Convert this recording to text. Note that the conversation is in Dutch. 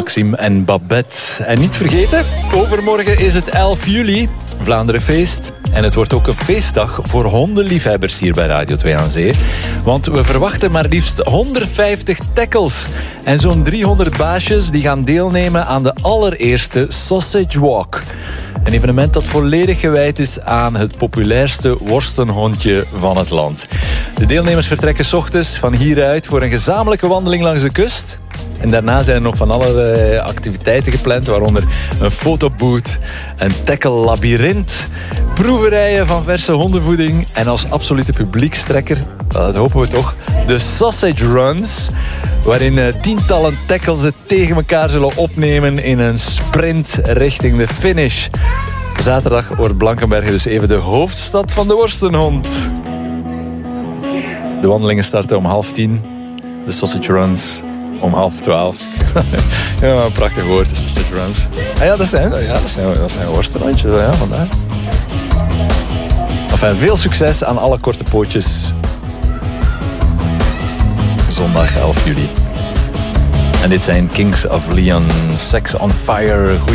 Maxime en Babette. En niet vergeten, overmorgen is het 11 juli, Vlaanderenfeest. En het wordt ook een feestdag voor hondenliefhebbers hier bij Radio 2 aan Zee. Want we verwachten maar liefst 150 tackles. En zo'n 300 baasjes die gaan deelnemen aan de allereerste Sausage Walk. Een evenement dat volledig gewijd is aan het populairste worstenhondje van het land. De deelnemers vertrekken 's ochtends van hieruit voor een gezamenlijke wandeling langs de kust. En daarna zijn er nog van alle activiteiten gepland, waaronder een fotobooth, een tackle-labyrint, proeverijen van verse hondenvoeding en als absolute publiekstrekker, dat hopen we toch, de Sausage Runs, waarin tientallen tackles het tegen elkaar zullen opnemen in een sprint richting de finish. Zaterdag wordt Blankenberge dus even de hoofdstad van de worstenhond. De wandelingen starten om 11:30, de Sausage Runs om 11:30. Ja, een prachtig woord, de Sausage Runs. Ah ja, dat zijn worstenhondjes, ja, vandaar. Enfin, veel succes aan alle korte pootjes. Zondag 11 juli. En dit zijn Kings of Leon, Sex on Fire.